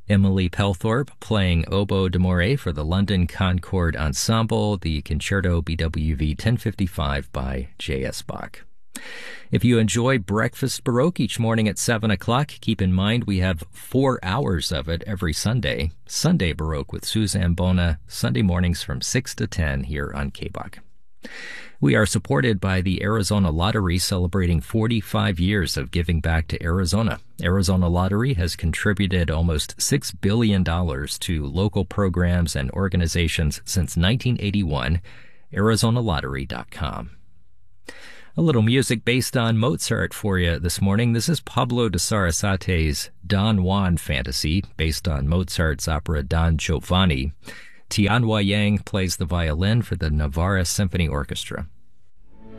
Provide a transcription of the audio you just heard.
Emily Pelthorpe playing oboe d'amore for the London Concord Ensemble, the Concerto BWV 1055 by J.S. Bach. If you enjoy Breakfast Baroque each morning at 7 o'clock, keep in mind we have 4 hours of it every Sunday. Sunday Baroque with Suzanne Bona, Sunday mornings from 6 to 10 here on KBOC. We are supported by the Arizona Lottery, celebrating 45 years of giving back to Arizona. Arizona Lottery has contributed almost $6 billion to local programs and organizations since 1981. ArizonaLottery.com. A little music based on Mozart for you this morning. This is Pablo de Sarasate's Don Juan Fantasy, based on Mozart's opera Don Giovanni. Tianhua Yang plays the violin for the Navarra Symphony Orchestra.